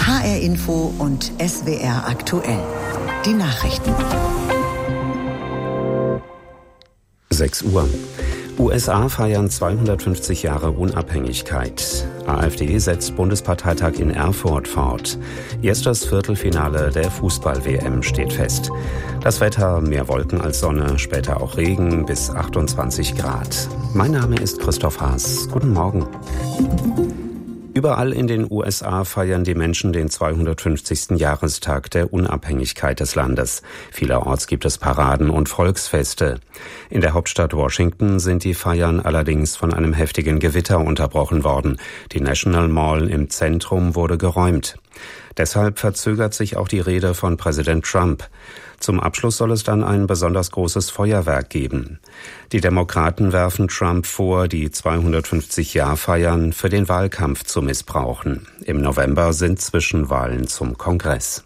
HR Info und SWR aktuell. Die Nachrichten. 6 Uhr. USA feiern 250 Jahre Unabhängigkeit. AfD setzt Bundesparteitag in Erfurt fort. Erstes Viertelfinale der Fußball-WM steht fest. Das Wetter, mehr Wolken als Sonne, später auch Regen bis 28 Grad. Mein Name ist Christoph Haas. Guten Morgen. Überall in den USA feiern die Menschen den 250. Jahrestag der Unabhängigkeit des Landes. Vielerorts gibt es Paraden und Volksfeste. In der Hauptstadt Washington sind die Feiern allerdings von einem heftigen Gewitter unterbrochen worden. Die National Mall im Zentrum wurde geräumt. Deshalb verzögert sich auch die Rede von Präsident Trump. Zum Abschluss soll es dann ein besonders großes Feuerwerk geben. Die Demokraten werfen Trump vor, die 250-Jahr-Feiern für den Wahlkampf zu missbrauchen. Im November sind Zwischenwahlen zum Kongress.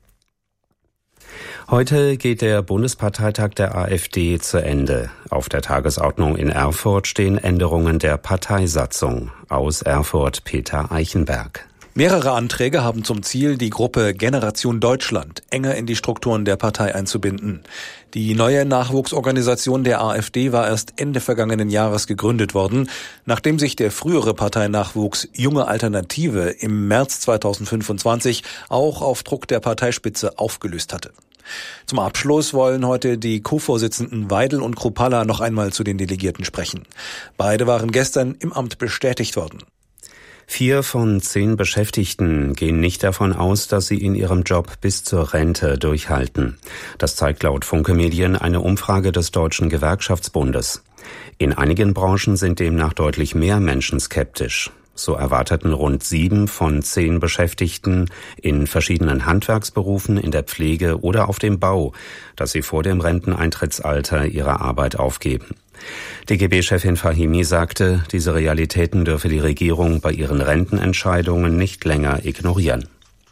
Heute geht der Bundesparteitag der AfD zu Ende. Auf der Tagesordnung in Erfurt stehen Änderungen der Parteisatzung. Aus Erfurt Peter Eichenberg. Mehrere Anträge haben zum Ziel, die Gruppe Generation Deutschland enger in die Strukturen der Partei einzubinden. Die neue Nachwuchsorganisation der AfD war erst Ende vergangenen Jahres gegründet worden, nachdem sich der frühere Parteinachwuchs Junge Alternative im März 2025 auch auf Druck der Parteispitze aufgelöst hatte. Zum Abschluss wollen heute die Co-Vorsitzenden Weidel und Kruppalla noch einmal zu den Delegierten sprechen. Beide waren gestern im Amt bestätigt worden. 4 von 10 Beschäftigten gehen nicht davon aus, dass sie in ihrem Job bis zur Rente durchhalten. Das zeigt laut Funke Medien eine Umfrage des Deutschen Gewerkschaftsbundes. In einigen Branchen sind demnach deutlich mehr Menschen skeptisch. So erwarteten rund 7 von 10 Beschäftigten in verschiedenen Handwerksberufen, in der Pflege oder auf dem Bau, dass sie vor dem Renteneintrittsalter ihre Arbeit aufgeben. DGB-Chefin Fahimi sagte, diese Realitäten dürfe die Regierung bei ihren Rentenentscheidungen nicht länger ignorieren.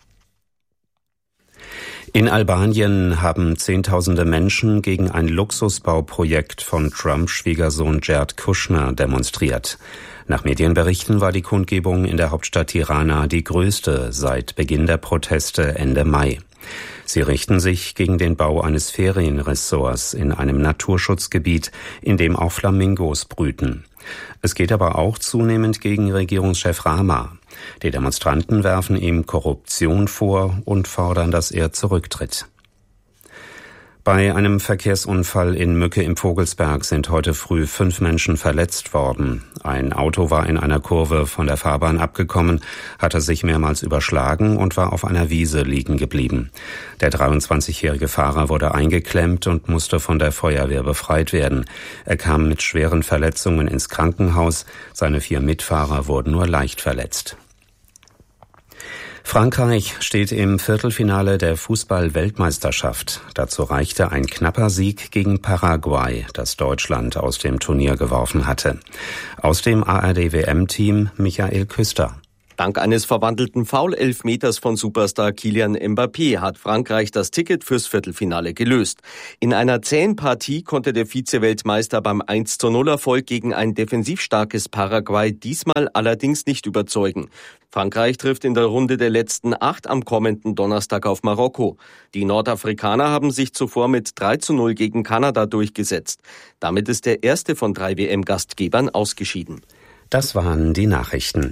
In Albanien haben Zehntausende Menschen gegen ein Luxusbauprojekt von Trumps Schwiegersohn Jared Kushner demonstriert. Nach Medienberichten war die Kundgebung in der Hauptstadt Tirana die größte seit Beginn der Proteste Ende Mai. Sie richten sich gegen den Bau eines Ferienressorts in einem Naturschutzgebiet, in dem auch Flamingos brüten. Es geht aber auch zunehmend gegen Regierungschef Rama. Die Demonstranten werfen ihm Korruption vor und fordern, dass er zurücktritt. Bei einem Verkehrsunfall in Mücke im Vogelsberg sind heute früh 5 Menschen verletzt worden. Ein Auto war in einer Kurve von der Fahrbahn abgekommen, hatte sich mehrmals überschlagen und war auf einer Wiese liegen geblieben. Der 23-jährige Fahrer wurde eingeklemmt und musste von der Feuerwehr befreit werden. Er kam mit schweren Verletzungen ins Krankenhaus. Seine 4 Mitfahrer wurden nur leicht verletzt. Frankreich steht im Viertelfinale der Fußball-Weltmeisterschaft. Dazu reichte ein knapper Sieg gegen Paraguay, das Deutschland aus dem Turnier geworfen hatte. Aus dem ARD-WM-Team Michael Küster. Dank eines verwandelten Foul-Elfmeters von Superstar Kylian Mbappé hat Frankreich das Ticket fürs Viertelfinale gelöst. In einer zähen Partie konnte der Vize-Weltmeister beim 1:0-Erfolg gegen ein defensiv starkes Paraguay diesmal allerdings nicht überzeugen. Frankreich trifft in der Runde der letzten 8 am kommenden Donnerstag auf Marokko. Die Nordafrikaner haben sich zuvor mit 3:0 gegen Kanada durchgesetzt. Damit ist der erste von 3 WM-Gastgebern ausgeschieden. Das waren die Nachrichten.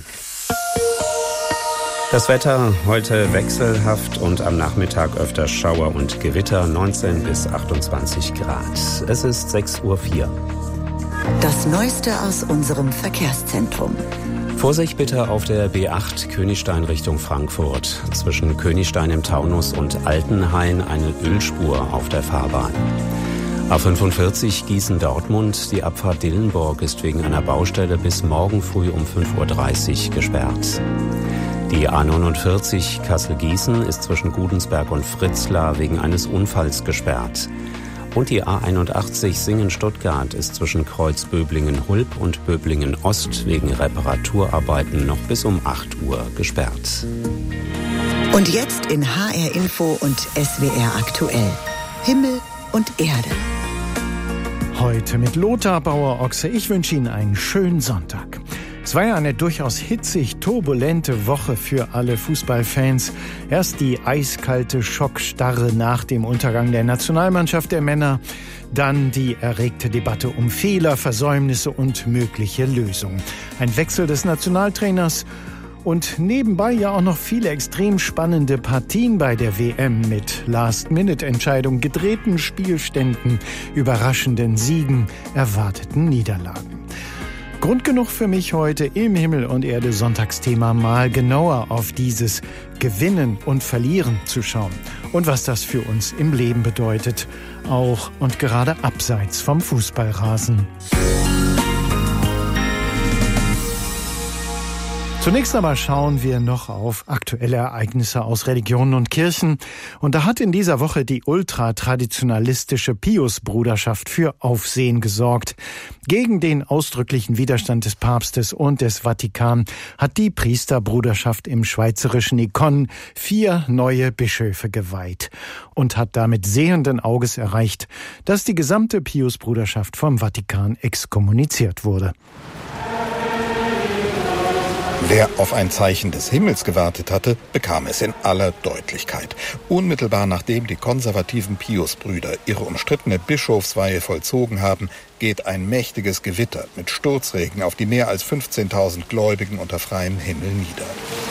Das Wetter heute wechselhaft und am Nachmittag öfter Schauer und Gewitter, 19 bis 28 Grad. Es ist 6:04 Uhr. Das Neueste aus unserem Verkehrszentrum. Vorsicht bitte auf der B8 Königstein Richtung Frankfurt. Zwischen Königstein im Taunus und Altenhain eine Ölspur auf der Fahrbahn. A45 Gießen-Dortmund, die Abfahrt Dillenburg ist wegen einer Baustelle bis morgen früh um 5:30 Uhr gesperrt. Die A49 Kassel-Gießen ist zwischen Gudensberg und Fritzlar wegen eines Unfalls gesperrt. Und die A81 Singen-Stuttgart ist zwischen Kreuz Böblingen-Hulb und Böblingen-Ost wegen Reparaturarbeiten noch bis um 8 Uhr gesperrt. Und jetzt in HR Info und SWR aktuell. Himmel und Erde. Heute mit Lothar Bauer-Ochse. Ich wünsche Ihnen einen schönen Sonntag. Es war ja eine durchaus hitzig turbulente Woche für alle Fußballfans. Erst die eiskalte Schockstarre nach dem Untergang der Nationalmannschaft der Männer, dann die erregte Debatte um Fehler, Versäumnisse und mögliche Lösungen. Ein Wechsel des Nationaltrainers und nebenbei ja auch noch viele extrem spannende Partien bei der WM mit Last-Minute-Entscheidungen, gedrehten Spielständen, überraschenden Siegen, erwarteten Niederlagen. Grund genug für mich heute im Himmel und Erde Sonntagsthema mal genauer auf dieses Gewinnen und Verlieren zu schauen und was das für uns im Leben bedeutet, auch und gerade abseits vom Fußballrasen. Zunächst aber schauen wir noch auf aktuelle Ereignisse aus Religionen und Kirchen. Und da hat in dieser Woche die ultratraditionalistische Pius-Bruderschaft für Aufsehen gesorgt. Gegen den ausdrücklichen Widerstand des Papstes und des Vatikan hat die Priesterbruderschaft im schweizerischen Econ 4 neue Bischöfe geweiht und hat damit sehenden Auges erreicht, dass die gesamte Pius-Bruderschaft vom Vatikan exkommuniziert wurde. Wer auf ein Zeichen des Himmels gewartet hatte, bekam es in aller Deutlichkeit. Unmittelbar nachdem die konservativen Pius-Brüder ihre umstrittene Bischofsweihe vollzogen haben, geht ein mächtiges Gewitter mit Sturzregen auf die mehr als 15.000 Gläubigen unter freiem Himmel nieder.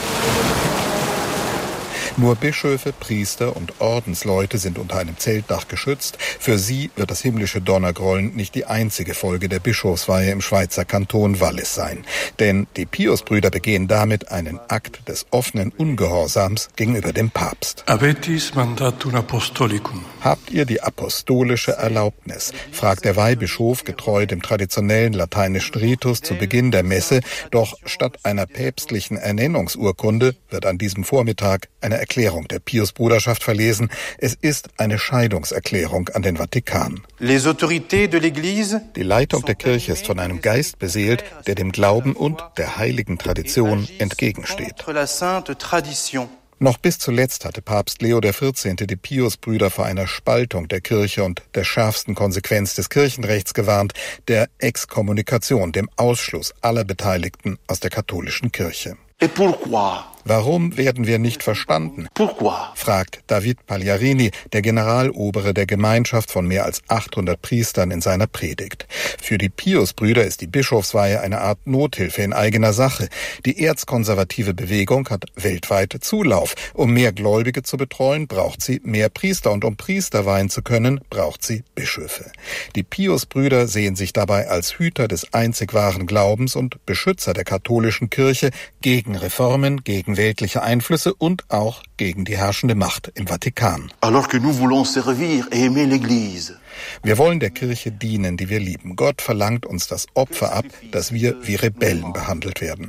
Nur Bischöfe, Priester und Ordensleute sind unter einem Zeltdach geschützt. Für sie wird das himmlische Donnergrollen nicht die einzige Folge der Bischofsweihe im Schweizer Kanton Wallis sein. Denn die Pius-Brüder begehen damit einen Akt des offenen Ungehorsams gegenüber dem Papst. Avetis mandatum apostolicum. Habt ihr die apostolische Erlaubnis? Fragt der Weihbischof getreu dem traditionellen lateinischen Ritus zu Beginn der Messe. Doch statt einer päpstlichen Ernennungsurkunde wird an diesem Vormittag eine Erklärung der Pius-Bruderschaft verlesen. Es ist eine Scheidungserklärung an den Vatikan. Die Leitung der Kirche ist von einem Geist beseelt, der dem Glauben und der heiligen Tradition entgegensteht. Noch bis zuletzt hatte Papst Leo XIV. Die Pius-Brüder vor einer Spaltung der Kirche und der schärfsten Konsequenz des Kirchenrechts gewarnt, der Exkommunikation, dem Ausschluss aller Beteiligten aus der katholischen Kirche. Warum werden wir nicht verstanden? Fragt David Pagliarini, der Generalobere der Gemeinschaft von mehr als 800 Priestern in seiner Predigt. Für die Pius-Brüder ist die Bischofsweihe eine Art Nothilfe in eigener Sache. Die erzkonservative Bewegung hat weltweit Zulauf. Um mehr Gläubige zu betreuen, braucht sie mehr Priester. Und um Priester weihen zu können, braucht sie Bischöfe. Die Pius-Brüder sehen sich dabei als Hüter des einzig wahren Glaubens und Beschützer der katholischen Kirche gegen Reformen, gegen weltliche Einflüsse und auch gegen die herrschende Macht im Vatikan. Wir wollen der Kirche dienen, die wir lieben. Gott verlangt uns das Opfer ab, dass wir wie Rebellen behandelt werden.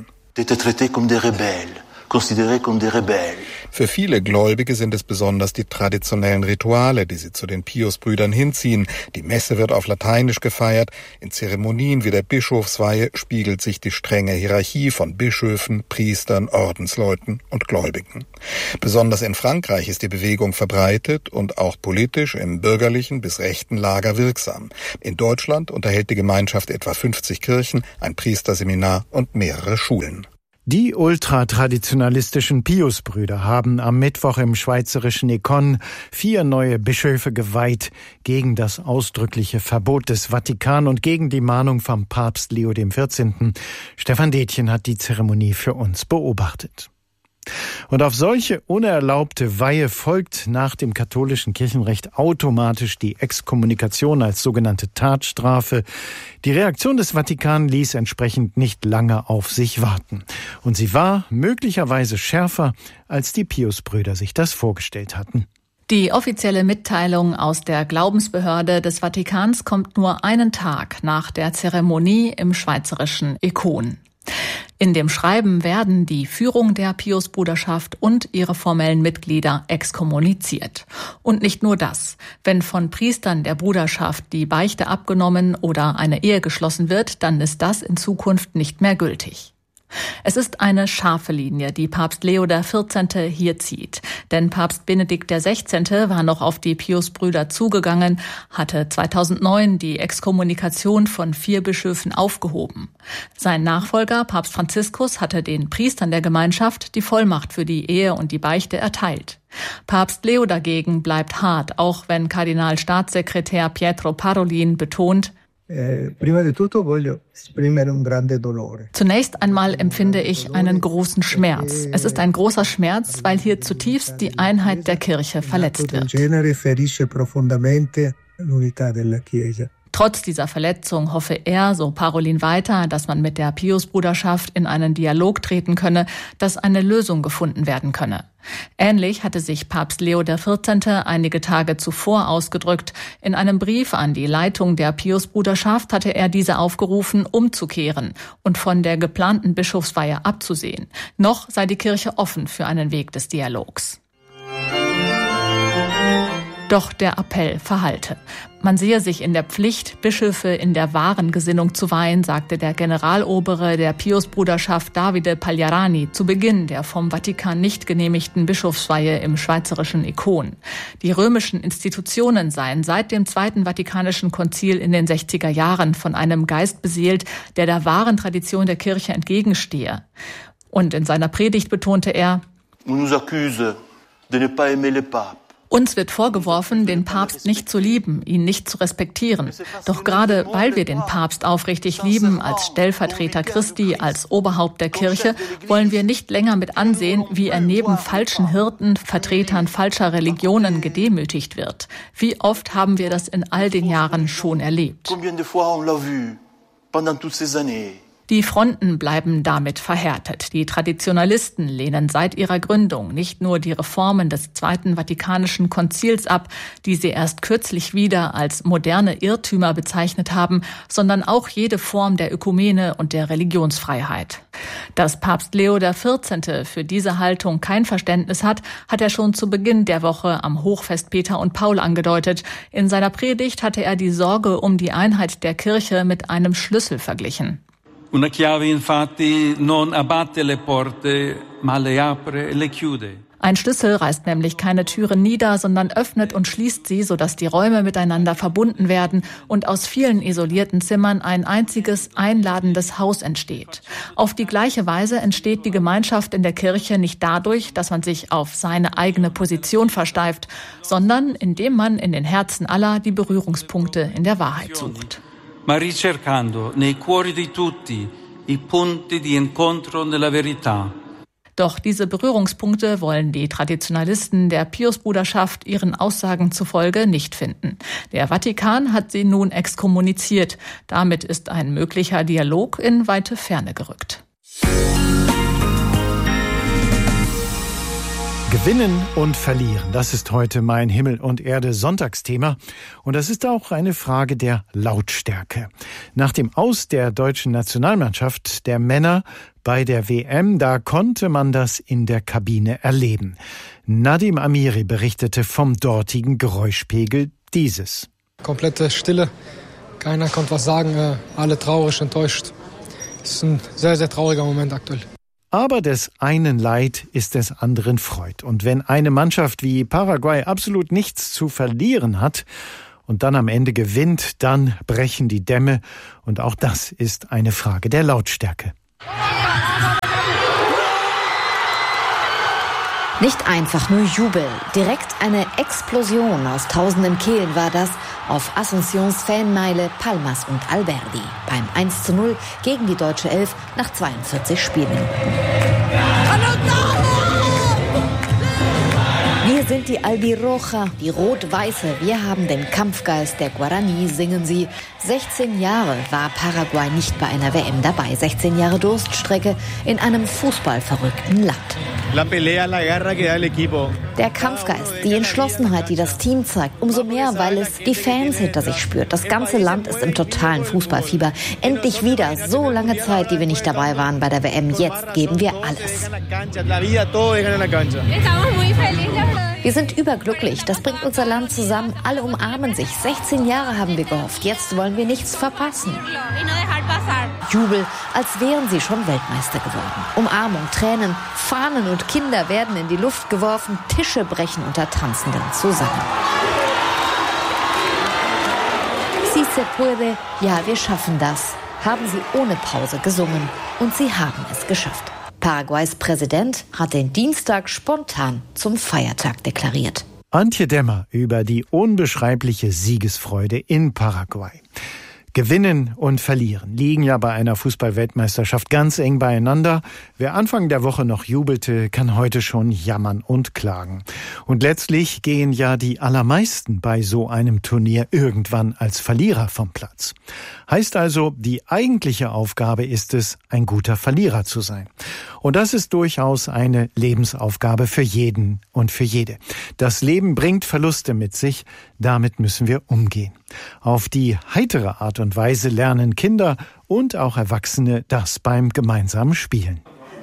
Für viele Gläubige sind es besonders die traditionellen Rituale, die sie zu den Pius-Brüdern hinziehen. Die Messe wird auf Lateinisch gefeiert. In Zeremonien wie der Bischofsweihe spiegelt sich die strenge Hierarchie von Bischöfen, Priestern, Ordensleuten und Gläubigen. Besonders in Frankreich ist die Bewegung verbreitet und auch politisch im bürgerlichen bis rechten Lager wirksam. In Deutschland unterhält die Gemeinschaft etwa 50 Kirchen, ein Priesterseminar und mehrere Schulen. Die ultratraditionalistischen Pius-Brüder haben am Mittwoch im schweizerischen Econ 4 neue Bischöfe geweiht gegen das ausdrückliche Verbot des Vatikan und gegen die Mahnung vom Papst Leo XIV. Stefan Detjen hat die Zeremonie für uns beobachtet. Und auf solche unerlaubte Weihe folgt nach dem katholischen Kirchenrecht automatisch die Exkommunikation als sogenannte Tatstrafe. Die Reaktion des Vatikan ließ entsprechend nicht lange auf sich warten. Und sie war möglicherweise schärfer, als die Pius-Brüder sich das vorgestellt hatten. Die offizielle Mitteilung aus der Glaubensbehörde des Vatikans kommt nur einen Tag nach der Zeremonie im schweizerischen Econ. In dem Schreiben werden die Führung der Pius-Bruderschaft und ihre formellen Mitglieder exkommuniziert. Und nicht nur das. Wenn von Priestern der Bruderschaft die Beichte abgenommen oder eine Ehe geschlossen wird, dann ist das in Zukunft nicht mehr gültig. Es ist eine scharfe Linie, die Papst Leo XIV. Hier zieht. Denn Papst Benedikt XVI. War noch auf die Pius-Brüder zugegangen, hatte 2009 die Exkommunikation von 4 Bischöfen aufgehoben. Sein Nachfolger, Papst Franziskus, hatte den Priestern der Gemeinschaft die Vollmacht für die Ehe und die Beichte erteilt. Papst Leo dagegen bleibt hart, auch wenn Kardinalstaatssekretär Pietro Parolin betont, zunächst einmal empfinde ich einen großen Schmerz. Es ist ein großer Schmerz, weil hier zutiefst die Einheit der Kirche verletzt wird. Trotz dieser Verletzung hoffe er, so Parolin weiter, dass man mit der Pius-Bruderschaft in einen Dialog treten könne, dass eine Lösung gefunden werden könne. Ähnlich hatte sich Papst Leo XIV. Einige Tage zuvor ausgedrückt. In einem Brief an die Leitung der Pius-Bruderschaft hatte er diese aufgerufen, umzukehren und von der geplanten Bischofsweihe abzusehen. Noch sei die Kirche offen für einen Weg des Dialogs. Doch der Appell verhallte. Man sehe sich in der Pflicht, Bischöfe in der wahren Gesinnung zu weihen, sagte der Generalobere der Pius-Bruderschaft Davide Pagliarani zu Beginn der vom Vatikan nicht genehmigten Bischofsweihe im schweizerischen Ikon. Die römischen Institutionen seien seit dem Zweiten Vatikanischen Konzil in den 60er Jahren von einem Geist beseelt, der wahren Tradition der Kirche entgegenstehe. Und in seiner Predigt betonte er, On nous accuse de ne pas aimer le pape. Uns wird vorgeworfen, den Papst nicht zu lieben, ihn nicht zu respektieren. Doch gerade weil wir den Papst aufrichtig lieben, als Stellvertreter Christi, als Oberhaupt der Kirche, wollen wir nicht länger mit ansehen, wie er neben falschen Hirten, Vertretern falscher Religionen gedemütigt wird. Wie oft haben wir das in all den Jahren schon erlebt? Die Fronten bleiben damit verhärtet. Die Traditionalisten lehnen seit ihrer Gründung nicht nur die Reformen des Zweiten Vatikanischen Konzils ab, die sie erst kürzlich wieder als moderne Irrtümer bezeichnet haben, sondern auch jede Form der Ökumene und der Religionsfreiheit. Dass Papst Leo XIV. Für diese Haltung kein Verständnis hat, hat er schon zu Beginn der Woche am Hochfest Peter und Paul angedeutet. In seiner Predigt hatte er die Sorge um die Einheit der Kirche mit einem Schlüssel verglichen. Una chiave infatti non abbatte le porte, ma le apre e le chiude. Ein Schlüssel reißt nämlich keine Türen nieder, sondern öffnet und schließt sie, sodass die Räume miteinander verbunden werden und aus vielen isolierten Zimmern ein einziges, einladendes Haus entsteht. Auf die gleiche Weise entsteht die Gemeinschaft in der Kirche nicht dadurch, dass man sich auf seine eigene Position versteift, sondern indem man in den Herzen aller die Berührungspunkte in der Wahrheit sucht. Ma ricercando nei cuori di tutti i punti di incontro nella verità. Doch diese Berührungspunkte wollen die Traditionalisten der Pius-Bruderschaft ihren Aussagen zufolge nicht finden. Der Vatikan hat sie nun exkommuniziert. Damit ist ein möglicher Dialog in weite Ferne gerückt. Gewinnen und verlieren, das ist heute mein Himmel und Erde Sonntagsthema. Und das ist auch eine Frage der Lautstärke. Nach dem Aus der deutschen Nationalmannschaft der Männer bei der WM, da konnte man das in der Kabine erleben. Nadim Amiri berichtete vom dortigen Geräuschpegel dieses. Komplette Stille, keiner konnte was sagen, alle traurig, enttäuscht. Es ist ein sehr, sehr trauriger Moment aktuell. Aber des einen Leid ist des anderen Freud. Und wenn eine Mannschaft wie Paraguay absolut nichts zu verlieren hat und dann am Ende gewinnt, dann brechen die Dämme. Und auch das ist eine Frage der Lautstärke. Nicht einfach nur Jubel, direkt eine Explosion aus tausenden Kehlen war das auf Asuncións Fanmeile Palmas und Alberdi beim 1:0 gegen die deutsche Elf nach 42 Spielminuten. Wir sind die Albiroja, die Rot-Weiße, wir haben den Kampfgeist der Guarani, singen sie. 16 Jahre war Paraguay nicht bei einer WM dabei, 16 Jahre Durststrecke in einem fußballverrückten Land. La pelea, la guerra que da el equipo. Der Kampfgeist, die Entschlossenheit, die das Team zeigt, umso mehr, weil es die Fans hinter sich spürt. Das ganze Land ist im totalen Fußballfieber. Endlich wieder, so lange Zeit, die wir nicht dabei waren bei der WM. Jetzt geben wir alles. Wir sind überglücklich. Das bringt unser Land zusammen. Alle umarmen sich. 16 Jahre haben wir gehofft. Jetzt wollen wir nichts verpassen. Jubel, als wären sie schon Weltmeister geworden. Umarmung, Tränen, Fahnen und Kinder werden in die Luft geworfen. Tische brechen unter Tanzenden zusammen. Si se puede, ja, wir schaffen das, haben sie ohne Pause gesungen. Und sie haben es geschafft. Paraguays Präsident hat den Dienstag spontan zum Feiertag deklariert. Antje Demmer über die unbeschreibliche Siegesfreude in Paraguay. Gewinnen und verlieren liegen ja bei einer Fußball-Weltmeisterschaft ganz eng beieinander. Wer Anfang der Woche noch jubelte, kann heute schon jammern und klagen. Und letztlich gehen ja die allermeisten bei so einem Turnier irgendwann als Verlierer vom Platz. Heißt also, die eigentliche Aufgabe ist es, ein guter Verlierer zu sein. Und das ist durchaus eine Lebensaufgabe für jeden und für jede. Das Leben bringt Verluste mit sich, damit müssen wir umgehen. Auf die heitere Art und Weise lernen Kinder und auch Erwachsene das beim gemeinsamen Spielen.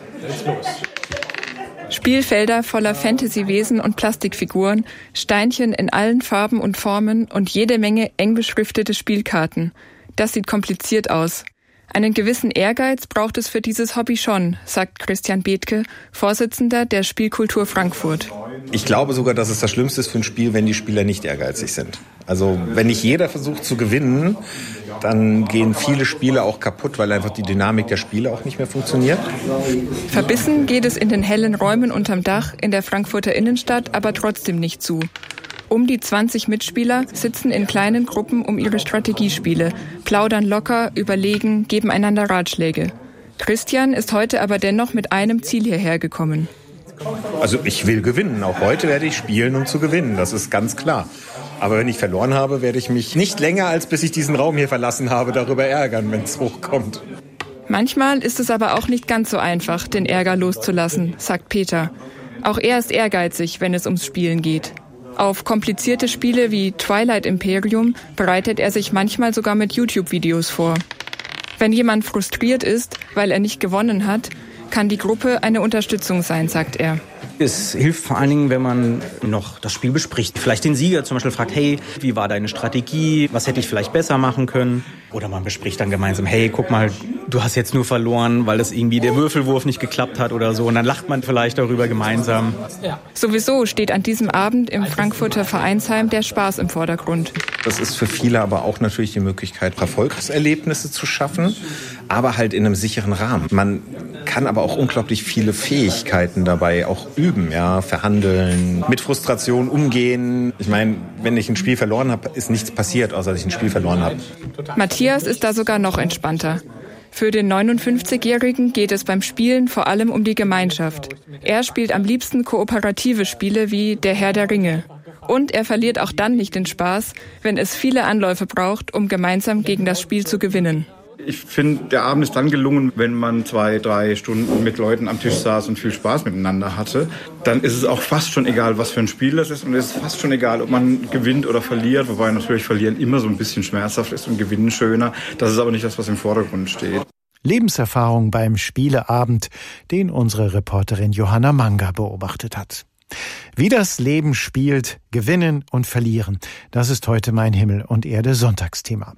Spielfelder voller Fantasy-Wesen und Plastikfiguren, Steinchen in allen Farben und Formen und jede Menge eng beschriftete Spielkarten. Das sieht kompliziert aus. Einen gewissen Ehrgeiz braucht es für dieses Hobby schon, sagt Christian Bethke, Vorsitzender der Spielkultur Frankfurt. Ich glaube sogar, dass es das Schlimmste ist für ein Spiel, wenn die Spieler nicht ehrgeizig sind. Also wenn nicht jeder versucht zu gewinnen, dann gehen viele Spiele auch kaputt, weil einfach die Dynamik der Spiele auch nicht mehr funktioniert. Verbissen geht es in den hellen Räumen unterm Dach in der Frankfurter Innenstadt aber trotzdem nicht zu. Um die 20 Mitspieler sitzen in kleinen Gruppen um ihre Strategiespiele, plaudern locker, überlegen, geben einander Ratschläge. Christian ist heute aber dennoch mit einem Ziel hierher gekommen. Also ich will gewinnen. Auch heute werde ich spielen, um zu gewinnen. Das ist ganz klar. Aber wenn ich verloren habe, werde ich mich nicht länger, als bis ich diesen Raum hier verlassen habe, darüber ärgern, wenn es hochkommt. Manchmal ist es aber auch nicht ganz so einfach, den Ärger loszulassen, sagt Peter. Auch er ist ehrgeizig, wenn es ums Spielen geht. Auf komplizierte Spiele wie Twilight Imperium bereitet er sich manchmal sogar mit YouTube-Videos vor. Wenn jemand frustriert ist, weil er nicht gewonnen hat, kann die Gruppe eine Unterstützung sein, sagt er. Es hilft vor allen Dingen, wenn man noch das Spiel bespricht. Vielleicht den Sieger zum Beispiel fragt, hey, wie war deine Strategie? Was hätte ich vielleicht besser machen können? Oder man bespricht dann gemeinsam, hey, guck mal, du hast jetzt nur verloren, weil das irgendwie der Würfelwurf nicht geklappt hat oder so. Und dann lacht man vielleicht darüber gemeinsam. Ja. Sowieso steht an diesem Abend im Frankfurter Vereinsheim der Spaß im Vordergrund. Das ist für viele aber auch natürlich die Möglichkeit, Erfolgserlebnisse zu schaffen, aber halt in einem sicheren Rahmen. Man kann aber auch unglaublich viele Fähigkeiten dabei auch üben, ja, verhandeln, mit Frustration umgehen. Ich meine, wenn ich ein Spiel verloren habe, ist nichts passiert, außer dass ich ein Spiel verloren habe. Matthias ist da sogar noch entspannter. Für den 59-Jährigen geht es beim Spielen vor allem um die Gemeinschaft. Er spielt am liebsten kooperative Spiele wie Der Herr der Ringe. Und er verliert auch dann nicht den Spaß, wenn es viele Anläufe braucht, um gemeinsam gegen das Spiel zu gewinnen. Ich finde, der Abend ist dann gelungen, wenn man 2-3 Stunden mit Leuten am Tisch saß und viel Spaß miteinander hatte. Dann ist es auch fast schon egal, was für ein Spiel das ist. Und es ist fast schon egal, ob man gewinnt oder verliert. Wobei natürlich Verlieren immer so ein bisschen schmerzhaft ist und Gewinnen schöner. Das ist aber nicht das, was im Vordergrund steht. Lebenserfahrung beim Spieleabend, den unsere Reporterin Johanna Manga beobachtet hat. Wie das Leben spielt, gewinnen und verlieren, das ist heute mein Himmel und Erde Sonntagsthema.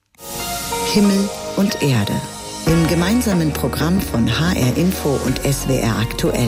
Himmel und Erde. Im gemeinsamen Programm von HR Info und SWR Aktuell.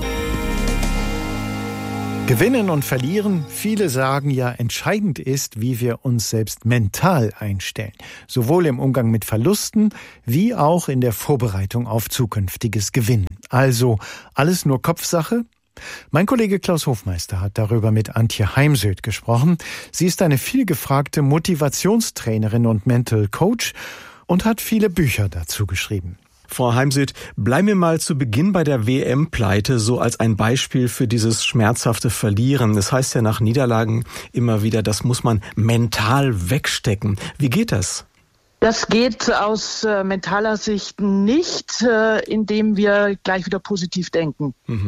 Gewinnen und verlieren, viele sagen ja, entscheidend ist, wie wir uns selbst mental einstellen. Sowohl im Umgang mit Verlusten, wie auch in der Vorbereitung auf zukünftiges Gewinnen. Also alles nur Kopfsache? Mein Kollege Klaus Hofmeister hat darüber mit Antje Heimsöth gesprochen. Sie ist eine vielgefragte Motivationstrainerin und Mental Coach und hat viele Bücher dazu geschrieben. Frau Heimsöth, bleiben wir mal zu Beginn bei der WM-Pleite so als ein Beispiel für dieses schmerzhafte Verlieren. Das heißt ja nach Niederlagen immer wieder, das muss man mental wegstecken. Wie geht das? Das geht aus mentaler Sicht nicht, indem wir gleich wieder positiv denken.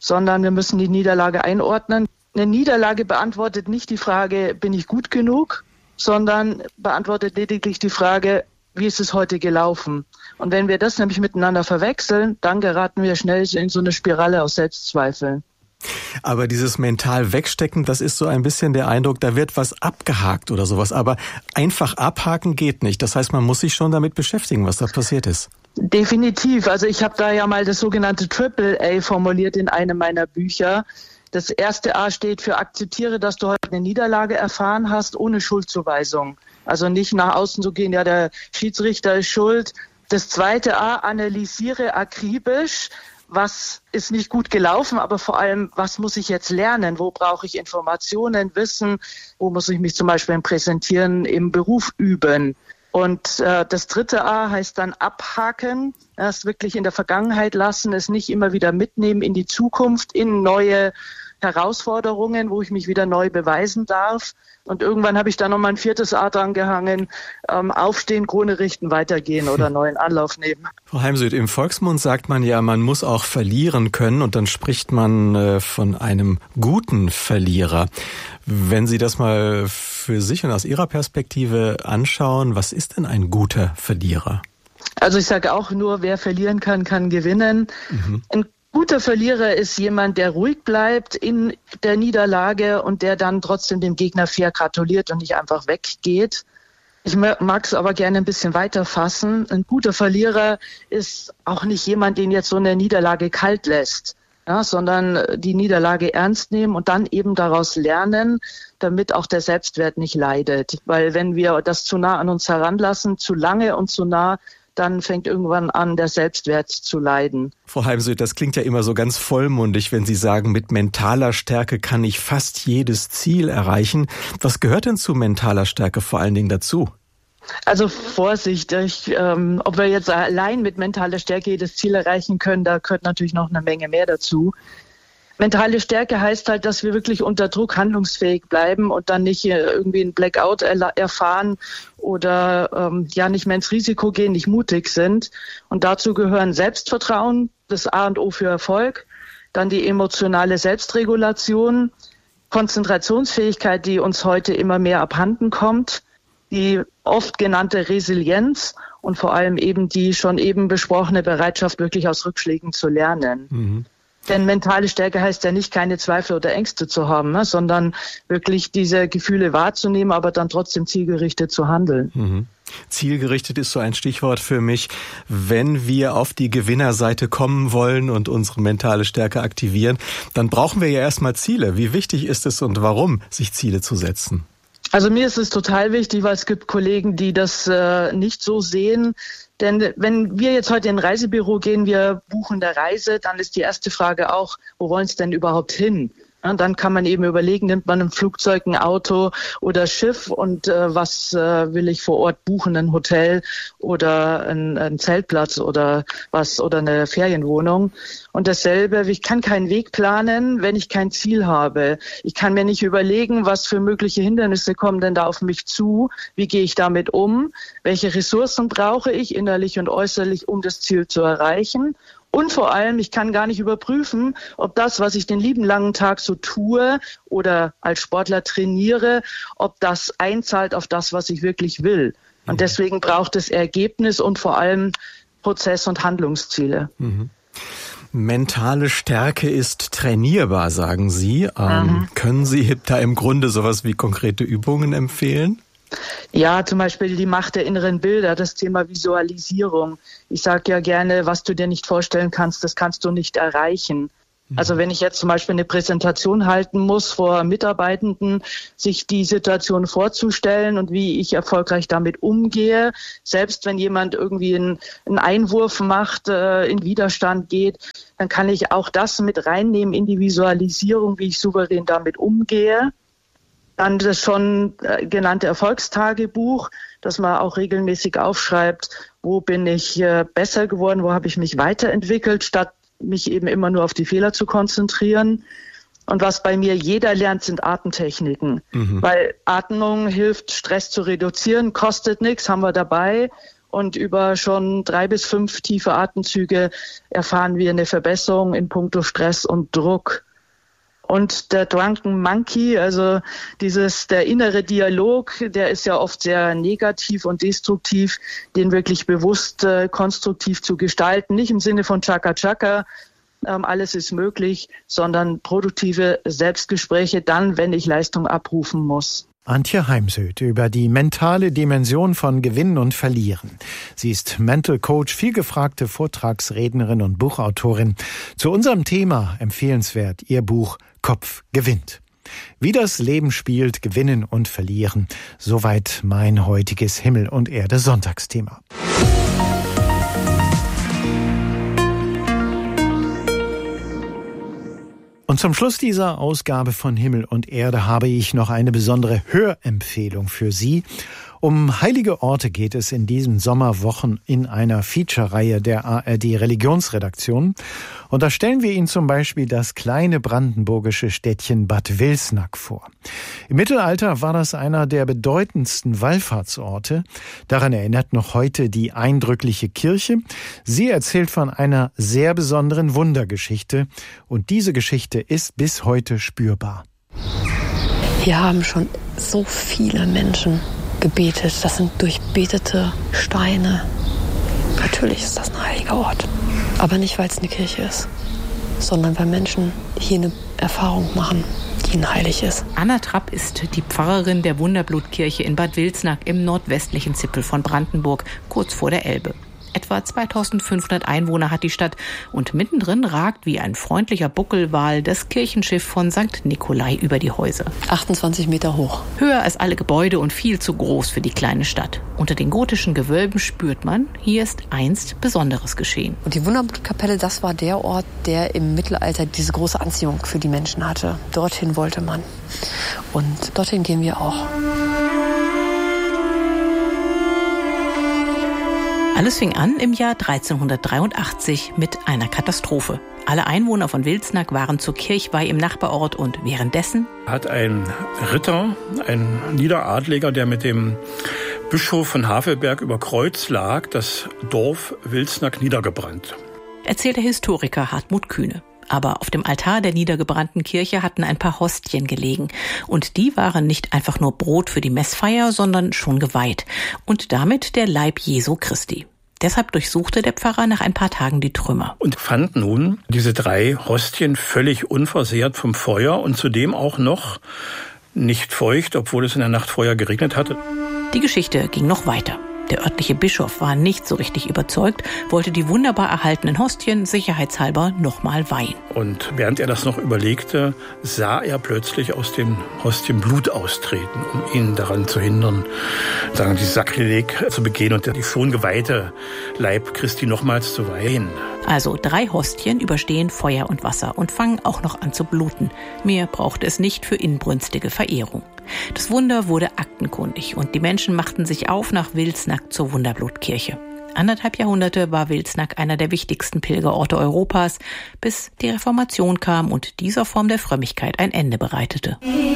sondern wir müssen die Niederlage einordnen. Eine Niederlage beantwortet nicht die Frage, bin ich gut genug, sondern beantwortet lediglich die Frage, wie ist es heute gelaufen? Und wenn wir das nämlich miteinander verwechseln, dann geraten wir schnell in so eine Spirale aus Selbstzweifeln. Aber dieses mental wegstecken, das ist so ein bisschen der Eindruck, da wird was abgehakt oder sowas. Aber einfach abhaken geht nicht. Das heißt, man muss sich schon damit beschäftigen, was da passiert ist. Definitiv. Also ich habe da ja mal das sogenannte AAA formuliert in einem meiner Bücher. Das erste A steht für akzeptiere, dass du heute eine Niederlage erfahren hast, ohne Schuldzuweisung. Also nicht nach außen zu gehen, ja, der Schiedsrichter ist schuld. Das zweite A, analysiere akribisch, was ist nicht gut gelaufen, aber vor allem, was muss ich jetzt lernen? Wo brauche ich Informationen, Wissen? Wo muss ich mich zum Beispiel im Präsentieren im Beruf üben? Und das dritte A heißt dann abhaken, es wirklich in der Vergangenheit lassen, es nicht immer wieder mitnehmen in die Zukunft, in neue Herausforderungen, wo ich mich wieder neu beweisen darf. Und irgendwann habe ich da nochmal ein viertes A dran gehangen, aufstehen, Krone richten, weitergehen oder neuen Anlauf nehmen. Frau Heimsöth, im Volksmund sagt man ja, man muss auch verlieren können und dann spricht man von einem guten Verlierer. Wenn Sie das mal für sich und aus Ihrer Perspektive anschauen, was ist denn ein guter Verlierer? Also ich sage auch nur, wer verlieren kann, kann gewinnen. Ein guter Verlierer ist jemand, der ruhig bleibt in der Niederlage und der dann trotzdem dem Gegner fair gratuliert und nicht einfach weggeht. Ich mag es aber gerne ein bisschen weiter fassen. Ein guter Verlierer ist auch nicht jemand, den jetzt so eine Niederlage kalt lässt, ja, sondern die Niederlage ernst nehmen und dann eben daraus lernen, damit auch der Selbstwert nicht leidet. Weil wenn wir das zu nah an uns heranlassen, zu lange und zu nah, dann fängt irgendwann an, der Selbstwert zu leiden. Frau Heimsöth, das klingt ja immer so ganz vollmundig, wenn Sie sagen, mit mentaler Stärke kann ich fast jedes Ziel erreichen. Was gehört denn zu mentaler Stärke vor allen Dingen dazu? Also Vorsicht, ob wir jetzt allein mit mentaler Stärke jedes Ziel erreichen können, da gehört natürlich noch eine Menge mehr dazu. Mentale Stärke heißt halt, dass wir wirklich unter Druck handlungsfähig bleiben und dann nicht irgendwie einen Blackout erfahren oder nicht mehr ins Risiko gehen, nicht mutig sind. Und dazu gehören Selbstvertrauen, das A und O für Erfolg, dann die emotionale Selbstregulation, Konzentrationsfähigkeit, die uns heute immer mehr abhanden kommt, die oft genannte Resilienz und vor allem eben die schon eben besprochene Bereitschaft, wirklich aus Rückschlägen zu lernen. Denn mentale Stärke heißt ja nicht, keine Zweifel oder Ängste zu haben, ne, sondern wirklich diese Gefühle wahrzunehmen, aber dann trotzdem zielgerichtet zu handeln. Zielgerichtet ist so ein Stichwort für mich. Wenn wir auf die Gewinnerseite kommen wollen und unsere mentale Stärke aktivieren, dann brauchen wir ja erstmal Ziele. Wie wichtig ist es und warum, sich Ziele zu setzen? Also mir ist es total wichtig, weil es gibt Kollegen, die das nicht so sehen. Denn wenn wir jetzt heute in ein Reisebüro gehen, wir buchen eine Reise, dann ist die erste Frage auch, wo wollen Sie denn überhaupt hin? Ja, dann kann man eben überlegen, nimmt man ein Flugzeug, ein Auto oder Schiff und was will ich vor Ort buchen, ein Hotel oder ein Zeltplatz oder was oder eine Ferienwohnung. Und dasselbe, ich kann keinen Weg planen, wenn ich kein Ziel habe. Ich kann mir nicht überlegen, was für mögliche Hindernisse kommen denn da auf mich zu, wie gehe ich damit um, welche Ressourcen brauche ich innerlich und äußerlich, um das Ziel zu erreichen. Und vor allem, ich kann gar nicht überprüfen, ob das, was ich den lieben langen Tag so tue oder als Sportler trainiere, ob das einzahlt auf das, was ich wirklich will. Und deswegen braucht es Ergebnis und vor allem Prozess- und Handlungsziele. Mentale Stärke ist trainierbar, sagen Sie. Können Sie da im Grunde sowas wie konkrete Übungen empfehlen? Ja, zum Beispiel die Macht der inneren Bilder, das Thema Visualisierung. Ich sage ja gerne, was du dir nicht vorstellen kannst, das kannst du nicht erreichen. Also wenn ich jetzt zum Beispiel eine Präsentation halten muss vor Mitarbeitenden, sich die Situation vorzustellen und wie ich erfolgreich damit umgehe, selbst wenn jemand irgendwie einen Einwurf macht, in Widerstand geht, dann kann ich auch das mit reinnehmen in die Visualisierung, wie ich souverän damit umgehe. Dann das schon genannte Erfolgstagebuch, dass man auch regelmäßig aufschreibt, wo bin ich besser geworden, wo habe ich mich weiterentwickelt, statt mich eben immer nur auf die Fehler zu konzentrieren. Und was bei mir jeder lernt, sind Atemtechniken. Weil Atmung hilft, Stress zu reduzieren, kostet nichts, haben wir dabei. Und über schon 3 bis 5 tiefe Atemzüge erfahren wir eine Verbesserung in puncto Stress und Druck. Und der Drunken Monkey, also der innere Dialog, der ist ja oft sehr negativ und destruktiv, den wirklich bewusst konstruktiv zu gestalten. Nicht im Sinne von Chaka Chaka, alles ist möglich, sondern produktive Selbstgespräche dann, wenn ich Leistung abrufen muss. Antje Heimsöth über die mentale Dimension von Gewinnen und Verlieren. Sie ist Mental Coach, vielgefragte Vortragsrednerin und Buchautorin. Zu unserem Thema empfehlenswert ihr Buch Kopf gewinnt. Wie das Leben spielt, Gewinnen und Verlieren. Soweit mein heutiges Himmel und Erde Sonntagsthema. Und zum Schluss dieser Ausgabe von Himmel und Erde habe ich noch eine besondere Hörempfehlung für Sie. Um heilige Orte geht es in diesen Sommerwochen in einer Feature-Reihe der ARD Religionsredaktion. Und da stellen wir Ihnen zum Beispiel das kleine brandenburgische Städtchen Bad Wilsnack vor. Im Mittelalter war das einer der bedeutendsten Wallfahrtsorte. Daran erinnert noch heute die eindrückliche Kirche. Sie erzählt von einer sehr besonderen Wundergeschichte. Und diese Geschichte ist bis heute spürbar. Hier haben schon so viele Menschen gebetet. Das sind durchbetete Steine. Natürlich ist das ein heiliger Ort. Aber nicht, weil es eine Kirche ist, sondern weil Menschen hier eine Erfahrung machen, die ihnen heilig ist. Anna Trapp ist die Pfarrerin der Wunderblutkirche in Bad Wilsnack im nordwestlichen Zipfel von Brandenburg, kurz vor der Elbe. Etwa 2500 Einwohner hat die Stadt und mittendrin ragt wie ein freundlicher Buckelwal das Kirchenschiff von St. Nikolai über die Häuser. 28 Meter hoch. Höher als alle Gebäude und viel zu groß für die kleine Stadt. Unter den gotischen Gewölben spürt man, hier ist einst Besonderes geschehen. Und die Wunderblutkapelle, das war der Ort, der im Mittelalter diese große Anziehung für die Menschen hatte. Dorthin wollte man. Und dorthin gehen wir auch. Alles fing an im Jahr 1383 mit einer Katastrophe. Alle Einwohner von Wilsnack waren zur Kirchweih im Nachbarort und währenddessen hat ein Ritter, ein Niederadliger, der mit dem Bischof von Havelberg über Kreuz lag, das Dorf Wilsnack niedergebrannt. Erzählt der Historiker Hartmut Kühne. Aber auf dem Altar der niedergebrannten Kirche hatten ein paar Hostien gelegen. Und die waren nicht einfach nur Brot für die Messfeier, sondern schon geweiht. Und damit der Leib Jesu Christi. Deshalb durchsuchte der Pfarrer nach ein paar Tagen die Trümmer. Und fand nun diese 3 Hostien völlig unversehrt vom Feuer und zudem auch noch nicht feucht, obwohl es in der Nacht vorher geregnet hatte. Die Geschichte ging noch weiter. Der örtliche Bischof war nicht so richtig überzeugt, wollte die wunderbar erhaltenen Hostien sicherheitshalber nochmal weihen. Und während er das noch überlegte, sah er plötzlich aus den Hostien Blut austreten, um ihn daran zu hindern, dieses Sakrileg zu begehen und die schon geweihte Leib Christi nochmals zu weihen. Also 3 Hostien überstehen Feuer und Wasser und fangen auch noch an zu bluten. Mehr brauchte es nicht für inbrünstige Verehrung. Das Wunder wurde aktenkundig und die Menschen machten sich auf nach Wilsnack zur Wunderblutkirche. 1,5 Jahrhunderte war Wilsnack einer der wichtigsten Pilgerorte Europas, bis die Reformation kam und dieser Form der Frömmigkeit ein Ende bereitete.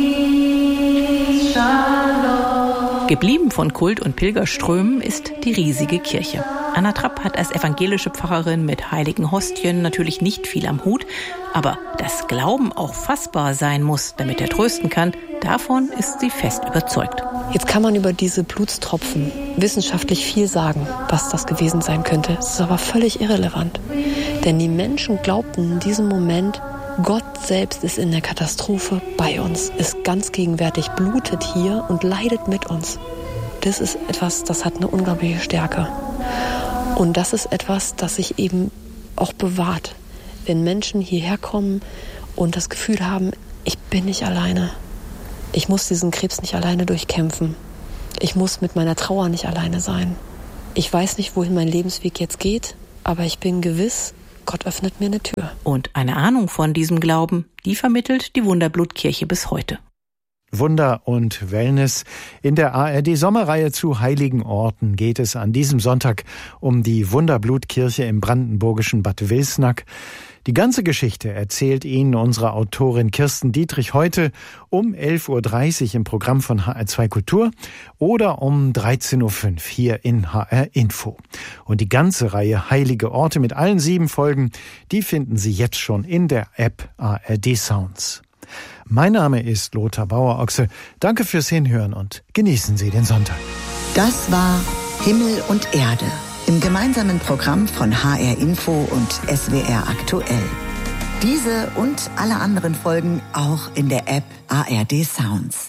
Geblieben von Kult- und Pilgerströmen ist die riesige Kirche. Anna Trapp hat als evangelische Pfarrerin mit heiligen Hostien natürlich nicht viel am Hut, aber dass Glauben auch fassbar sein muss, damit er trösten kann, davon ist sie fest überzeugt. Jetzt kann man über diese Blutstropfen wissenschaftlich viel sagen, was das gewesen sein könnte. Es ist aber völlig irrelevant. Denn die Menschen glaubten in diesem Moment, Gott selbst ist in der Katastrophe bei uns, ist ganz gegenwärtig, blutet hier und leidet mit uns. Das ist etwas, das hat eine unglaubliche Stärke. Und das ist etwas, das sich eben auch bewahrt. Wenn Menschen hierher kommen und das Gefühl haben, ich bin nicht alleine. Ich muss diesen Krebs nicht alleine durchkämpfen. Ich muss mit meiner Trauer nicht alleine sein. Ich weiß nicht, wohin mein Lebensweg jetzt geht, aber ich bin gewiss, Gott öffnet mir eine Tür. Und eine Ahnung von diesem Glauben, die vermittelt die Wunderblutkirche bis heute. Wunder und Wellness. In der ARD-Sommerreihe zu heiligen Orten geht es an diesem Sonntag um die Wunderblutkirche im brandenburgischen Bad Wilsnack. Die ganze Geschichte erzählt Ihnen unsere Autorin Kirsten Dietrich heute um 11.30 Uhr im Programm von HR2 Kultur oder um 13.05 Uhr hier in HR Info. Und die ganze Reihe Heilige Orte mit allen 7 Folgen, die finden Sie jetzt schon in der App ARD Sounds. Mein Name ist Lothar Bauer-Ochse. Danke fürs Hinhören und genießen Sie den Sonntag. Das war Himmel und Erde im gemeinsamen Programm von HR Info und SWR Aktuell. Diese und alle anderen Folgen auch in der App ARD Sounds.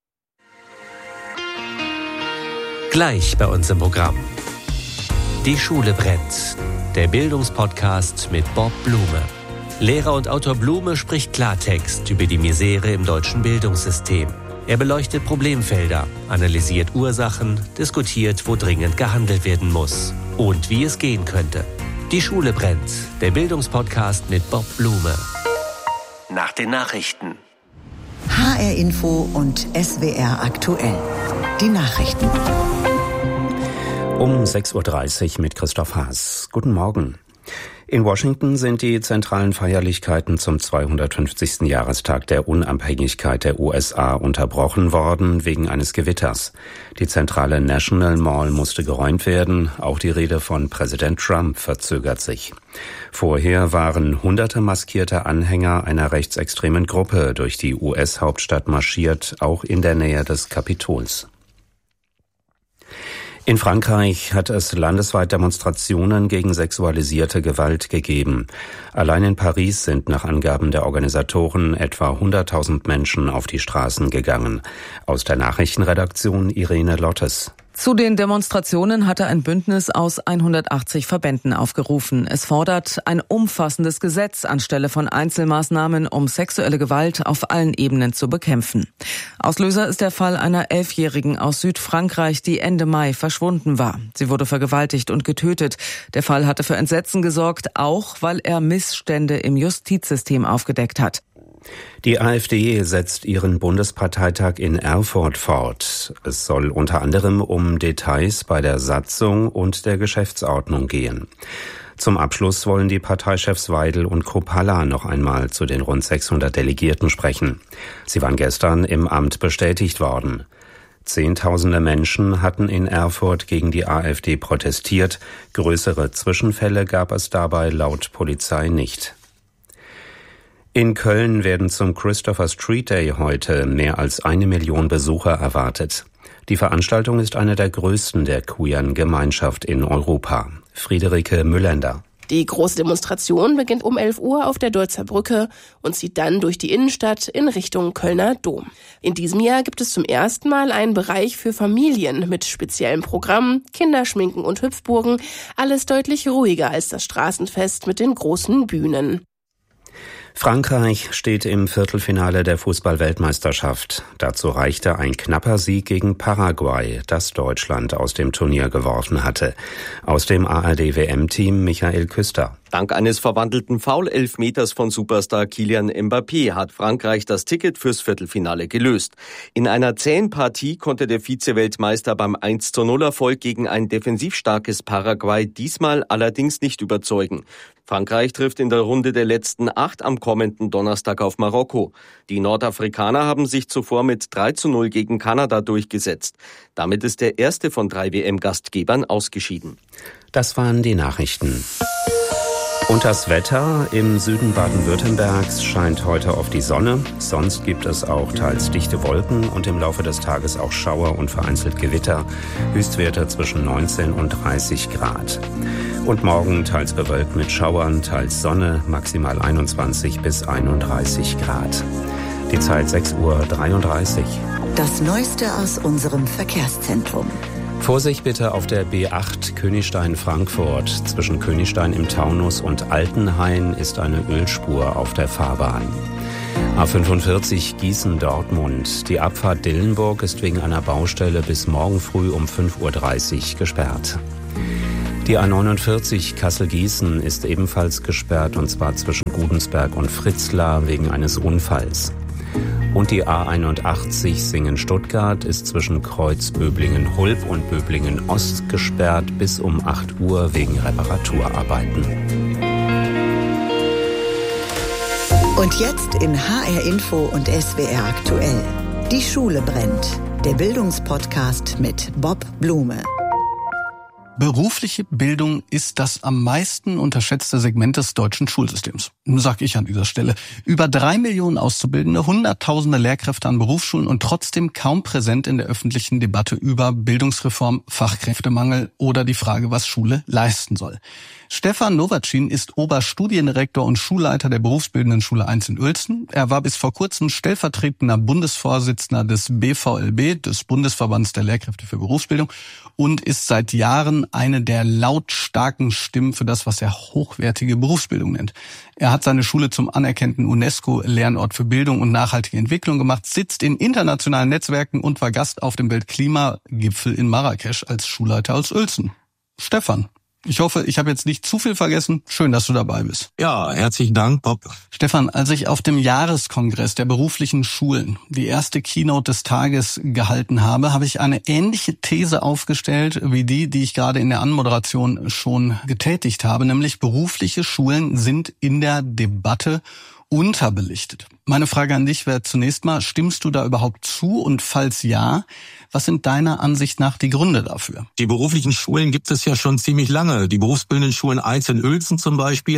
Gleich bei uns im Programm. Die Schule brennt. Der Bildungspodcast mit Bob Blume. Lehrer und Autor Blume spricht Klartext über die Misere im deutschen Bildungssystem. Er beleuchtet Problemfelder, analysiert Ursachen, diskutiert, wo dringend gehandelt werden muss und wie es gehen könnte. Die Schule brennt. Der Bildungspodcast mit Bob Blume. Nach den Nachrichten. HR Info und SWR Aktuell. Die Nachrichten. Um 6.30 Uhr mit Christoph Haas. Guten Morgen. In Washington sind die zentralen Feierlichkeiten zum 250. Jahrestag der Unabhängigkeit der USA unterbrochen worden wegen eines Gewitters. Die zentrale National Mall musste geräumt werden. Auch die Rede von Präsident Trump verzögert sich. Vorher waren hunderte maskierte Anhänger einer rechtsextremen Gruppe durch die US-Hauptstadt marschiert, auch in der Nähe des Kapitols. In Frankreich hat es landesweit Demonstrationen gegen sexualisierte Gewalt gegeben. Allein in Paris sind nach Angaben der Organisatoren etwa 100.000 Menschen auf die Straßen gegangen. Aus der Nachrichtenredaktion Irene Lottes. Zu den Demonstrationen hatte ein Bündnis aus 180 Verbänden aufgerufen. Es fordert ein umfassendes Gesetz anstelle von Einzelmaßnahmen, um sexuelle Gewalt auf allen Ebenen zu bekämpfen. Auslöser ist der Fall einer 11-Jährigen aus Südfrankreich, die Ende Mai verschwunden war. Sie wurde vergewaltigt und getötet. Der Fall hatte für Entsetzen gesorgt, auch weil er Missstände im Justizsystem aufgedeckt hat. Die AfD setzt ihren Bundesparteitag in Erfurt fort. Es soll unter anderem um Details bei der Satzung und der Geschäftsordnung gehen. Zum Abschluss wollen die Parteichefs Weidel und Kruppalla noch einmal zu den rund 600 Delegierten sprechen. Sie waren gestern im Amt bestätigt worden. Zehntausende Menschen hatten in Erfurt gegen die AfD protestiert. Größere Zwischenfälle gab es dabei laut Polizei nicht. In Köln werden zum Christopher Street Day heute mehr als 1 Million Besucher erwartet. Die Veranstaltung ist eine der größten der queeren Gemeinschaft in Europa. Friederike Müllender. Die große Demonstration beginnt um 11 Uhr auf der Deutzer Brücke und zieht dann durch die Innenstadt in Richtung Kölner Dom. In diesem Jahr gibt es zum ersten Mal einen Bereich für Familien mit speziellen Programmen, Kinderschminken und Hüpfburgen. Alles deutlich ruhiger als das Straßenfest mit den großen Bühnen. Frankreich steht im Viertelfinale der Fußball-Weltmeisterschaft. Dazu reichte ein knapper Sieg gegen Paraguay, das Deutschland aus dem Turnier geworfen hatte. Aus dem ARD-WM-Team Michael Küster. Dank eines verwandelten Foul-Elfmeters von Superstar Kylian Mbappé hat Frankreich das Ticket fürs Viertelfinale gelöst. In einer zähen Partie konnte der Vize-Weltmeister beim 1:0-Erfolg gegen ein defensiv starkes Paraguay diesmal allerdings nicht überzeugen. Frankreich trifft in der Runde der letzten 8 am kommenden Donnerstag auf Marokko. Die Nordafrikaner haben sich zuvor mit 3:0 gegen Kanada durchgesetzt. Damit ist der erste von 3 WM-Gastgebern ausgeschieden. Das waren die Nachrichten. Und das Wetter: im Süden Baden-Württembergs scheint heute oft die Sonne. Sonst gibt es auch teils dichte Wolken und im Laufe des Tages auch Schauer und vereinzelt Gewitter. Höchstwerte zwischen 19 und 30 Grad. Und morgen teils bewölkt mit Schauern, teils Sonne, maximal 21 bis 31 Grad. Die Zeit 6:33 Uhr. Das Neueste aus unserem Verkehrszentrum. Vorsicht bitte auf der B8 Königstein-Frankfurt. Zwischen Königstein im Taunus und Altenhain ist eine Ölspur auf der Fahrbahn. A45 Gießen-Dortmund. Die Abfahrt Dillenburg ist wegen einer Baustelle bis morgen früh um 5:30 Uhr gesperrt. Die A49 Kassel-Gießen ist ebenfalls gesperrt, und zwar zwischen Gudensberg und Fritzlar wegen eines Unfalls. Und die A81 Singen-Stuttgart ist zwischen Kreuz Böblingen-Hulb und Böblingen-Ost gesperrt bis um 8 Uhr wegen Reparaturarbeiten. Und jetzt in HR Info und SWR aktuell. Die Schule brennt. Der Bildungspodcast mit Bob Blume. Berufliche Bildung ist das am meisten unterschätzte Segment des deutschen Schulsystems. Sag ich an dieser Stelle. Über 3 Millionen Auszubildende, Hunderttausende Lehrkräfte an Berufsschulen und trotzdem kaum präsent in der öffentlichen Debatte über Bildungsreform, Fachkräftemangel oder die Frage, was Schule leisten soll. Stefan Nowacin ist Oberstudiendirektor und Schulleiter der Berufsbildenden Schule 1 in Uelzen. Er war bis vor kurzem stellvertretender Bundesvorsitzender des BVLB, des Bundesverbands der Lehrkräfte für Berufsbildung, und ist seit Jahren eine der lautstarken Stimmen für das, was er hochwertige Berufsbildung nennt. Er hat seine Schule zum anerkannten UNESCO-Lernort für Bildung und nachhaltige Entwicklung gemacht, sitzt in internationalen Netzwerken und war Gast auf dem Weltklimagipfel in Marrakesch als Schulleiter aus Uelzen. Stefan, ich hoffe, ich habe jetzt nicht zu viel vergessen. Schön, dass du dabei bist. Ja, herzlichen Dank, Bob. Stefan, als ich auf dem Jahreskongress der beruflichen Schulen die erste Keynote des Tages gehalten habe, habe ich eine ähnliche These aufgestellt wie die ich gerade in der Anmoderation schon getätigt habe, nämlich berufliche Schulen sind in der Debatte unterbelichtet. Meine Frage an dich wäre zunächst mal, stimmst du da überhaupt zu? Und falls ja, was sind deiner Ansicht nach die Gründe dafür? Die beruflichen Schulen gibt es ja schon ziemlich lange. Die Berufsbildenden Schulen 1 in Uelzen zum Beispiel,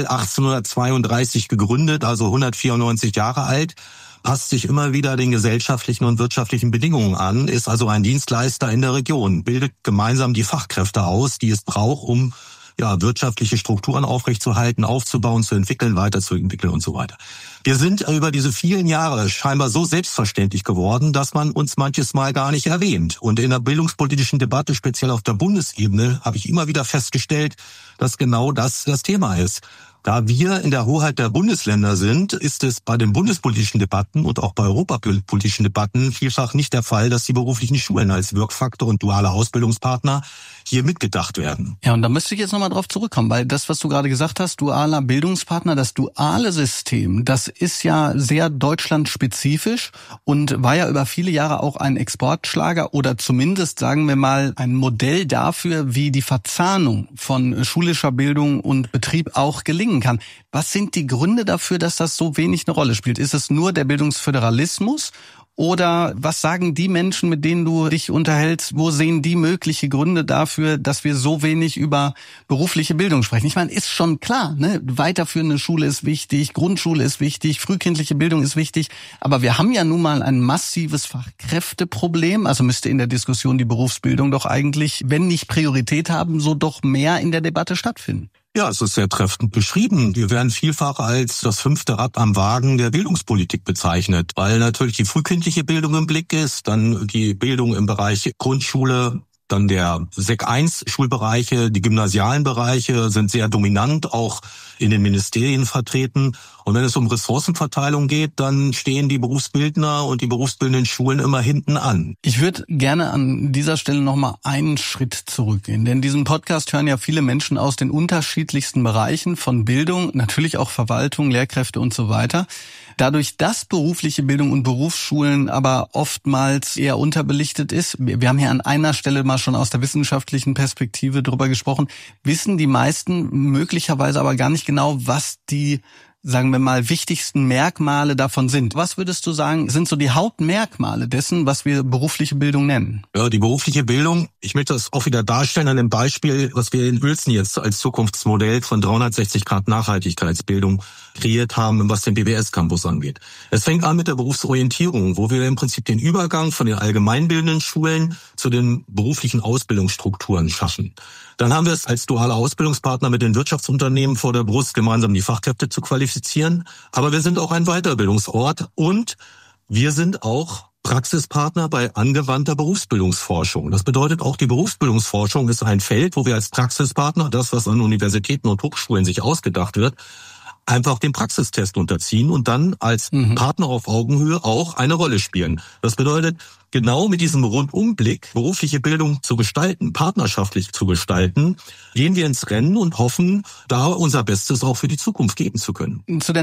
1832 gegründet, also 194 Jahre alt, passt sich immer wieder den gesellschaftlichen und wirtschaftlichen Bedingungen an, ist also ein Dienstleister in der Region, bildet gemeinsam die Fachkräfte aus, die es braucht, um wirtschaftliche Strukturen aufrechtzuerhalten, aufzubauen, zu entwickeln, weiterzuentwickeln und so weiter. Wir sind über diese vielen Jahre scheinbar so selbstverständlich geworden, dass man uns manches Mal gar nicht erwähnt. Und in der bildungspolitischen Debatte, speziell auf der Bundesebene, habe ich immer wieder festgestellt, dass genau das Thema ist. Da wir in der Hoheit der Bundesländer sind, ist es bei den bundespolitischen Debatten und auch bei europapolitischen Debatten vielfach nicht der Fall, dass die beruflichen Schulen als Wirkfaktor und duale Ausbildungspartner hier mitgedacht werden. Ja, und da müsste ich jetzt nochmal drauf zurückkommen, weil das, was du gerade gesagt hast, dualer Bildungspartner, das duale System, das ist ja sehr deutschlandspezifisch und war ja über viele Jahre auch ein Exportschlager oder zumindest, sagen wir mal, ein Modell dafür, wie die Verzahnung von schulischer Bildung und Betrieb auch gelingen kann. Was sind die Gründe dafür, dass das so wenig eine Rolle spielt? Ist es nur der Bildungsföderalismus? Oder was sagen die Menschen, mit denen du dich unterhältst, wo sehen die mögliche Gründe dafür, dass wir so wenig über berufliche Bildung sprechen? Ich meine, ist schon klar, ne? Weiterführende Schule ist wichtig, Grundschule ist wichtig, frühkindliche Bildung ist wichtig. Aber wir haben ja nun mal ein massives Fachkräfteproblem. Also müsste in der Diskussion die Berufsbildung doch eigentlich, wenn nicht Priorität haben, so doch mehr in der Debatte stattfinden. Ja, es ist sehr treffend beschrieben. Wir werden vielfach als das 5. Rad am Wagen der Bildungspolitik bezeichnet, weil natürlich die frühkindliche Bildung im Blick ist, dann die Bildung im Bereich Grundschule, dann der Sek 1 Schulbereiche, die gymnasialen Bereiche sind sehr dominant, auch in den Ministerien vertreten. Und wenn es um Ressourcenverteilung geht, dann stehen die Berufsbildner und die berufsbildenden Schulen immer hinten an. Ich würde gerne an dieser Stelle nochmal einen Schritt zurückgehen, denn diesen Podcast hören ja viele Menschen aus den unterschiedlichsten Bereichen von Bildung, natürlich auch Verwaltung, Lehrkräfte und so weiter. Dadurch, dass berufliche Bildung und Berufsschulen aber oftmals eher unterbelichtet ist, wir haben hier an einer Stelle mal schon aus der wissenschaftlichen Perspektive drüber gesprochen, wissen die meisten möglicherweise aber gar nicht genau, was die, sagen wir mal, wichtigsten Merkmale davon sind. Was würdest du sagen, sind so die Hauptmerkmale dessen, was wir berufliche Bildung nennen? Ja, die berufliche Bildung, ich möchte das auch wieder darstellen an dem Beispiel, was wir in Uelzen jetzt als Zukunftsmodell von 360 Grad Nachhaltigkeitsbildung kreiert haben, was den BWS-Campus angeht. Es fängt an mit der Berufsorientierung, wo wir im Prinzip den Übergang von den allgemeinbildenden Schulen zu den beruflichen Ausbildungsstrukturen schaffen. Dann haben wir es als duale Ausbildungspartner mit den Wirtschaftsunternehmen vor der Brust, gemeinsam die Fachkräfte zu qualifizieren. Aber wir sind auch ein Weiterbildungsort und wir sind auch Praxispartner bei angewandter Berufsbildungsforschung. Das bedeutet auch, die Berufsbildungsforschung ist ein Feld, wo wir als Praxispartner, das, was an Universitäten und Hochschulen sich ausgedacht wird, einfach den Praxistest unterziehen und dann als Partner auf Augenhöhe auch eine Rolle spielen. Das bedeutet, genau mit diesem Rundumblick, berufliche Bildung zu gestalten, partnerschaftlich zu gestalten, gehen wir ins Rennen und hoffen, da unser Bestes auch für die Zukunft geben zu können. Zu der